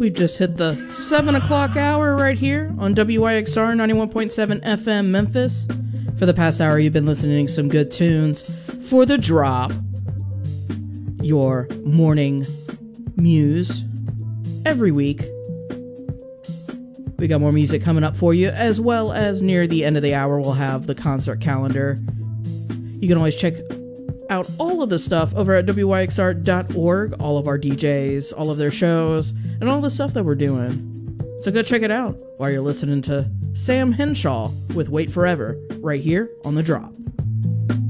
We've just hit the 7 o'clock hour right here on WYXR 91.7 FM Memphis. For the past hour, you've been listening to some good tunes for The Drop, your morning muse every week. We got more music coming up for you, as well as near the end of the hour, we'll have the concert calendar. You can always check out all of the stuff over at WYXR.org, all of our DJs, all of their shows, and all the stuff that we're doing. So go check it out while you're listening to Sam Henshaw with Wait Forever, right here on The Drop.